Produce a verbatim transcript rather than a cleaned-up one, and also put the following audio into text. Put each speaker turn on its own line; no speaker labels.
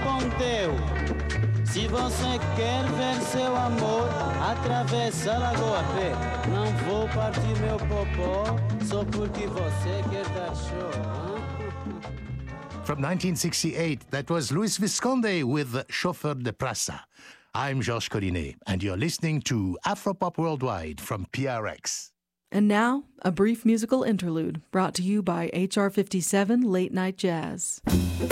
Ponteu. Se você quer ver seu amor, atravessa a Lagoa Pé. Não vou partir meu popó só porque você quer dar show. Huh?
From nineteen sixty-eight, that was Luis Visconde with Chauffeur de Praça. I'm Georges Collinet, and you're listening to Afropop Worldwide from P R X.
And now, a brief musical interlude brought to you by H R fifty-seven Late Night Jazz.